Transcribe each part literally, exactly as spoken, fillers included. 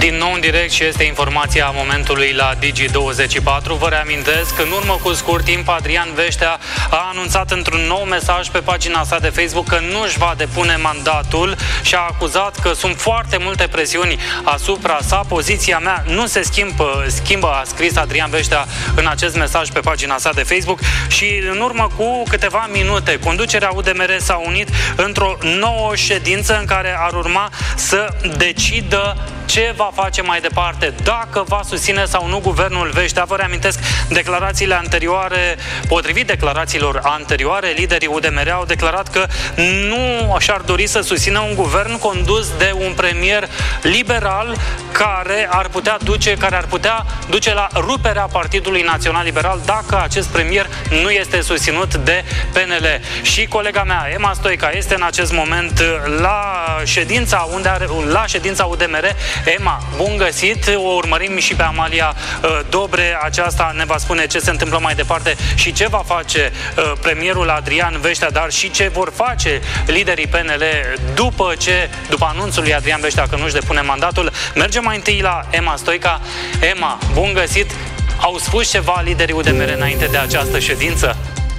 Din nou în direct și este informația momentului la Digi douăzeci și patru. Vă reamintesc că în urmă cu scurt timp Adrian Veștea a anunțat într-un nou mesaj pe pagina sa de Facebook că nu își va depune mandatul și a acuzat că sunt foarte multe presiuni asupra sa. Poziția mea nu se schimbă, schimbă, a scris Adrian Veștea în acest mesaj pe pagina sa de Facebook. Și în urmă cu câteva minute, conducerea U D M R s-a unit într-o nouă ședință în care ar urma să decidă ce va face mai departe, dacă va susține sau nu guvernul Veștea. Vă reamintesc declarațiile anterioare, potrivit declarațiilor anterioare, liderii U D M R au declarat că nu și-ar dori să susțină un guvern condus de un premier liberal care ar putea duce, care ar putea duce la ruperea Partidului Național Liberal dacă acest premier nu este susținut de P N L. Și colega mea, Emma Stoica, este în acest moment la ședința unde are, la ședința U D M R. Emma, bun găsit! O urmărim și pe Amalia uh, Dobre. Aceasta ne va spune ce se întâmplă mai departe și ce va face uh, premierul Adrian Veștea, dar și ce vor face liderii P N L după ce, după anunțul lui Adrian Veștea că nu-și depune mandatul. Mergem mai întâi la Emma Stoica. Emma, bun găsit! Au spus ceva liderii U D M R înainte de această ședință?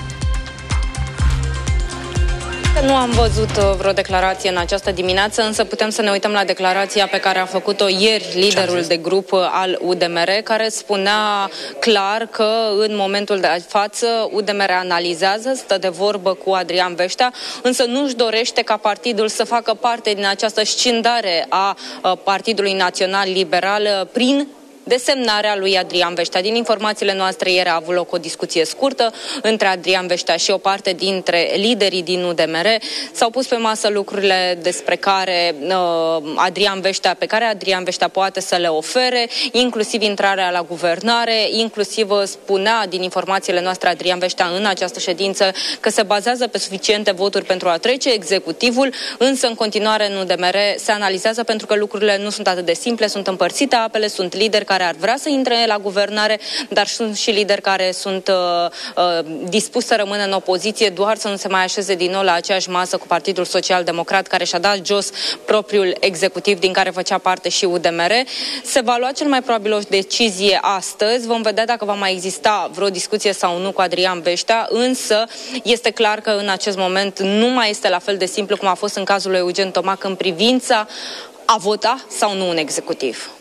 Nu am văzut vreo declarație în această dimineață, însă putem să ne uităm la declarația pe care a făcut-o ieri liderul de grup al U D M R, care spunea clar că în momentul de față U D M R analizează, stă de vorbă cu Adrian Veștea, însă nu-și dorește ca partidul să facă parte din această scindare a Partidului Național Liberal prin desemnarea lui Adrian Veștea. Din informațiile noastre, ieri a avut loc o discuție scurtă între Adrian Veștea și o parte dintre liderii din U D M R. S-au pus pe masă lucrurile despre care uh, Adrian Veștea, pe care Adrian Veștea poate să le ofere, inclusiv intrarea la guvernare, inclusiv spunea din informațiile noastre Adrian Veștea în această ședință că se bazează pe suficiente voturi pentru a trece executivul, însă în continuare în U D M R se analizează pentru că lucrurile nu sunt atât de simple, sunt împărțite apele, sunt lideri care ar vrea să intre la guvernare, dar sunt și lideri care sunt uh, uh, dispuși să rămână în opoziție, doar să nu se mai așeze din nou la aceeași masă cu Partidul Social Democrat, care și-a dat jos propriul executiv din care făcea parte și U D M R. Se va lua cel mai probabil o decizie astăzi, vom vedea dacă va mai exista vreo discuție sau nu cu Adrian Veștea, însă este clar că în acest moment nu mai este la fel de simplu cum a fost în cazul lui Eugen Tomac în privința a vota sau nu un executiv.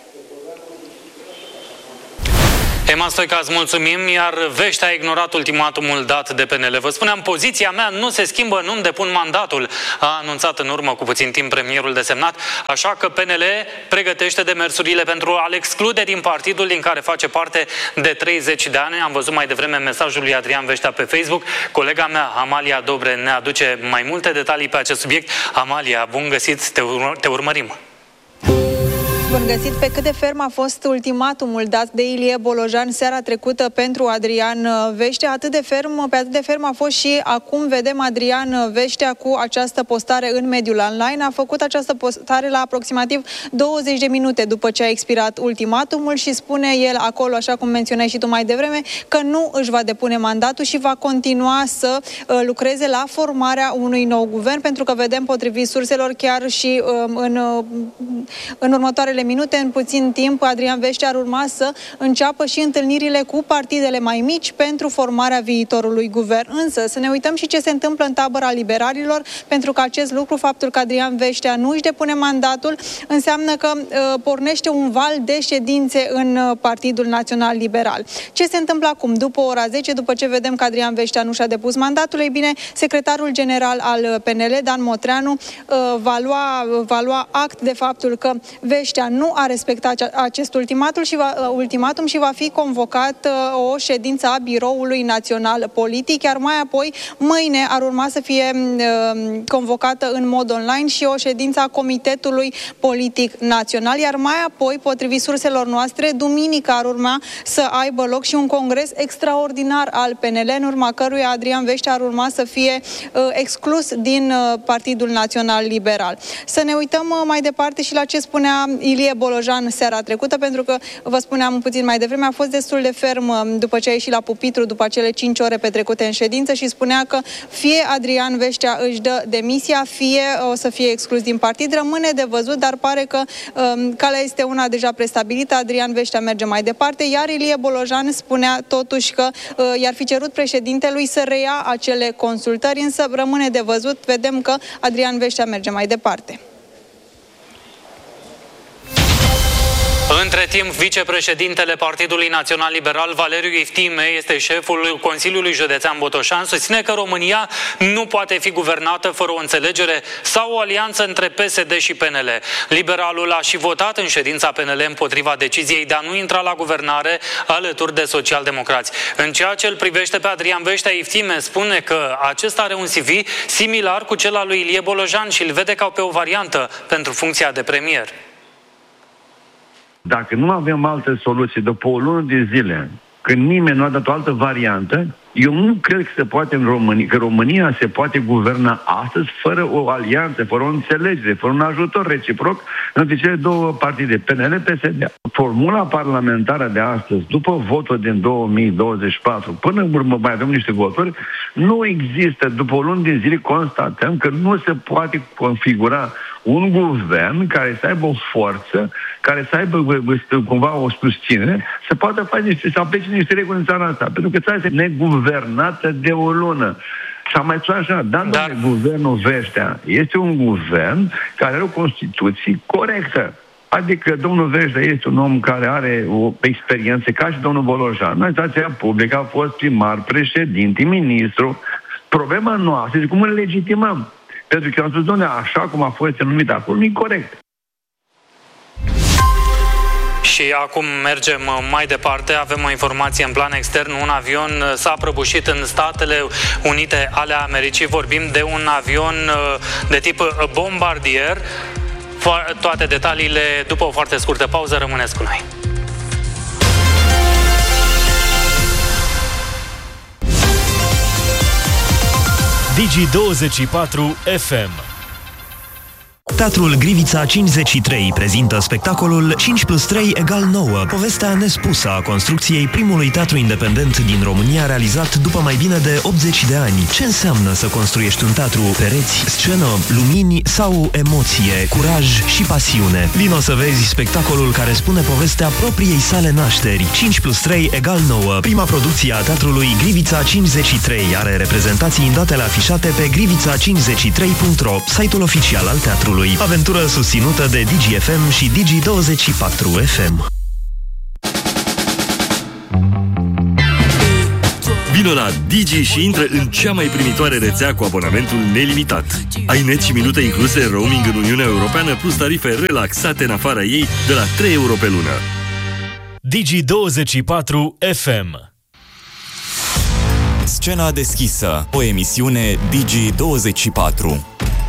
Emma Stoica, îți mulțumim, iar Veștea a ignorat ultimatumul dat de P N L. Vă spuneam, poziția mea nu se schimbă, nu-mi depun mandatul, a anunțat în urmă cu puțin timp premierul desemnat, așa că P N L pregătește demersurile pentru a-l exclude din partidul din care face parte de treizeci de ani. Am văzut mai devreme mesajul lui Adrian Veștea pe Facebook. Colega mea, Amalia Dobre, ne aduce mai multe detalii pe acest subiect. Amalia, bun găsit, te, ur- te urmărim. Bun găsit! Pe cât de ferm a fost ultimatumul dat de Ilie Bolojan seara trecută pentru Adrian Veștea, atât de ferm, pe atât de ferm a fost și acum vedem Adrian Veștea cu această postare în mediul online. A făcut această postare la aproximativ douăzeci de minute după ce a expirat ultimatumul și spune el acolo, așa cum menționai și tu mai devreme, că nu își va depune mandatul și va continua să uh, lucreze la formarea unui nou guvern, pentru că vedem, potrivit surselor, chiar și uh, în, uh, în următoarele minute, în puțin timp, Adrian Veștea ar urma să înceapă și întâlnirile cu partidele mai mici pentru formarea viitorului guvern. Însă, să ne uităm și ce se întâmplă în tabăra liberalilor, pentru că acest lucru, faptul că Adrian Veștea nu își depune mandatul, înseamnă că uh, pornește un val de ședințe în uh, Partidul Național Liberal. Ce se întâmplă acum? După ora zece, după ce vedem că Adrian Veștea nu și-a depus mandatul, ei bine, secretarul general al P N L, Dan Motreanu, uh, va lua, va lua act de faptul că Veștea nu a respectat acest ultimatum și va, ultimatum și va fi convocat uh, o ședință a Biroului Național Politic, iar mai apoi, mâine, ar urma să fie uh, convocată în mod online și o ședință a Comitetului Politic Național, iar mai apoi, potrivit surselor noastre, duminică ar urma să aibă loc și un congres extraordinar al P N L, în urma căruia Adrian Veștea ar urma să fie uh, exclus din uh, Partidul Național Liberal. Să ne uităm uh, mai departe și la ce spunea Ilie Ilie Bolojan seara trecută, pentru că, vă spuneam puțin mai devreme, a fost destul de ferm după ce a ieșit la pupitru, după acele cinci ore petrecute în ședință și spunea că fie Adrian Veștea își dă demisia, fie o să fie exclus din partid. Rămâne de văzut, dar pare că um, calea este una deja prestabilită. Adrian Veștea merge mai departe, iar Ilie Bolojan spunea totuși că uh, i-ar fi cerut președintelui să reia acele consultări, însă rămâne de văzut. Vedem că Adrian Veștea merge mai departe. Între timp, vicepreședintele Partidului Național Liberal, Valeriu Iftime, este șeful Consiliului Județean Botoșan, susține că România nu poate fi guvernată fără o înțelegere sau o alianță între P S D și P N L. Liberalul a și votat în ședința P N L împotriva deciziei de a nu intra la guvernare alături de socialdemocrați. În ceea ce îl privește pe Adrian Veștea, Iftime spune că acesta are un C V similar cu cel al lui Ilie Bolojan și îl vede ca pe o variantă pentru funcția de premier. Dacă nu avem alte soluții după o lună de zile, când nimeni nu a dat o altă variantă, eu nu cred că se poate în România, că România se poate guverna astăzi fără o alianță, fără o înțelegere, fără un ajutor reciproc între cele două partide, P N L P S D. Formula parlamentară de astăzi, după votul din două mii douăzeci și patru, până în urmă mai avem niște voturi, nu există. După o lună de zile constatăm că nu se poate configura un guvern care să aibă o forță, care să aibă cumva o susținere, să poată face niște, să aplece niște reguli în țara asta. Pentru că țara este neguvernată de o lună. Și am mai spus așa, da, Dar... guvernul Veștea este un guvern care are o Constituție corectă. Adică domnul Veștea este un om care are o experiență ca și domnul Bolojan. În administrația publică a fost primar, președinte, ministru. Problema noastră este cum îl legitimăm. Pentru că am spus, doamne, așa cum a fost numit acolo, nu e corect. Și acum mergem mai departe, avem o informație în plan extern. Un avion s-a prăbușit în Statele Unite ale Americii. Vorbim de un avion de tip bombardier. Toate detaliile după o foarte scurtă pauză. Rămâneți cu noi. Digi douăzeci și patru F M. Teatrul Grivița cincizeci și trei prezintă spectacolul cinci plus trei egal nouă, povestea nespusă a construcției primului teatru independent din România realizat după mai bine de optzeci de ani. Ce înseamnă să construiești un teatru? Pereți, scenă, lumini sau emoție, curaj și pasiune? Vino să vezi spectacolul care spune povestea propriei sale nașteri. cinci plus trei egal nouă, prima producție a teatrului Grivița cincizeci și trei, are reprezentații în datele afișate pe grivița cincizeci și trei punct ro, site-ul oficial al teatrului. Aventură susținută de Digi F M și Digi douăzeci și patru F M. Vino la Digi și intră în cea mai primitoare rețea cu abonamentul nelimitat. Ai net și minute incluse, roaming în Uniunea Europeană, plus tarife relaxate în afara ei de la trei euro pe lună. Digi douăzeci și patru F M. Scena deschisă, o emisiune Digi douăzeci și patru.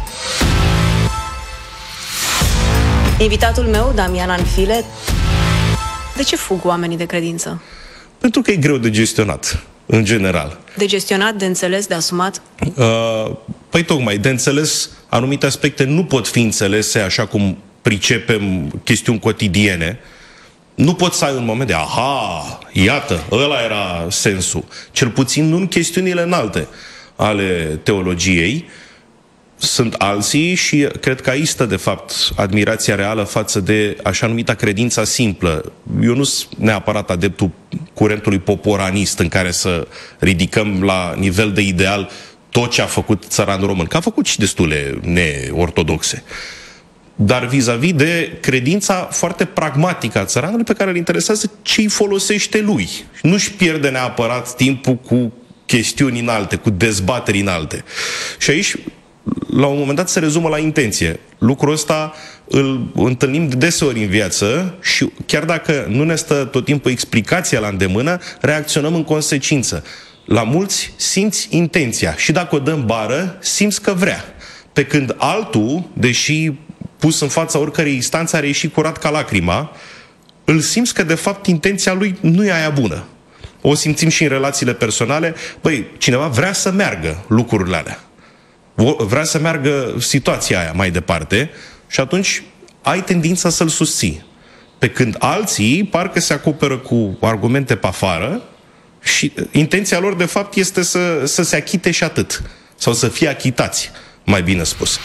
Invitatul meu, Damian Anfile. De ce fug oamenii de credință? Pentru că e greu de gestionat, în general. De gestionat, de înțeles, de asumat? Uh, păi tocmai, de înțeles, anumite aspecte nu pot fi înțelese așa cum pricepem chestiuni cotidiene. Nu poți să ai un moment de, aha, iată, ăla era sensul. Cel puțin nu în chestiunile înalte ale teologiei. Sunt alții și cred că aici stă, de fapt, admirația reală față de așa numita credința simplă. Eu nu sunt neapărat adeptul curentului poporanist în care să ridicăm la nivel de ideal tot ce a făcut țăranul român, că a făcut și destule neortodoxe. Dar vis-a-vis de credința foarte pragmatică a țăranului pe care îl interesează ce îi folosește lui. Nu-și pierde neapărat timpul cu chestiuni înalte, cu dezbateri înalte. Și aici, la un moment dat, se rezumă la intenție. Lucrul ăsta îl întâlnim de deseori în viață și chiar dacă nu ne stă tot timpul explicația la îndemână, reacționăm în consecință. La mulți simți intenția și dacă o dăm bară, simți că vrea. Pe când altul, deși pus în fața oricărei instanțe, are ieșit curat ca lacrima, îl simți că de fapt intenția lui nu e aia bună. O simțim și în relațiile personale. Băi, cineva vrea să meargă lucrurile alea. Vrea să meargă situația aia mai departe și atunci ai tendința să-l susții. Pe când alții parcă se acoperă cu argumente pe afară și intenția lor, de fapt, este să, să se achite și atât. Sau să fie achitați, mai bine spus.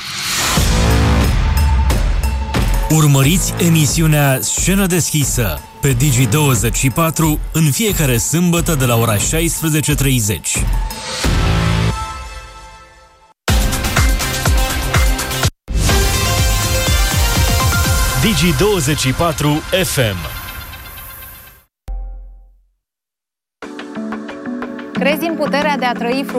Urmăriți emisiunea Scenă deschisă pe Digi douăzeci și patru în fiecare sâmbătă de la ora șaisprezece treizeci. Digi douăzeci și patru F M. Crezi în puterea de a trăi frumos?